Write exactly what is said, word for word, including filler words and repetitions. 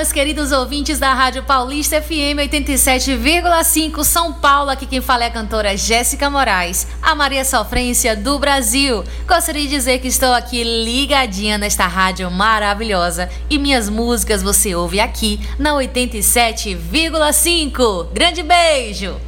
meus queridos ouvintes da Rádio Paulista F M oitenta e sete vírgula cinco São Paulo. Aqui quem fala é a cantora Jéssica Moraes, a Maria Sofrência do Brasil. Gostaria de dizer que estou aqui ligadinha nesta rádio maravilhosa e minhas músicas você ouve aqui na oitenta e sete vírgula cinco. Grande beijo!